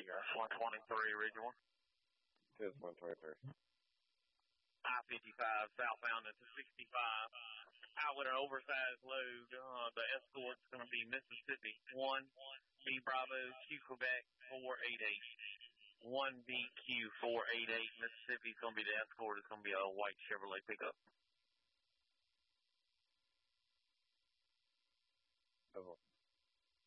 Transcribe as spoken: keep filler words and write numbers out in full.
That's one twenty-three, original. This is one twenty-three. I fifty-five, southbound into sixty-five. Out with an oversized load. Uh, the escort's going to be Mississippi one, B Bravo, Q Quebec four eight eight. one B Q four eight eight. Mississippi's going to be the escort. It's going to be a white Chevrolet pickup. Oh.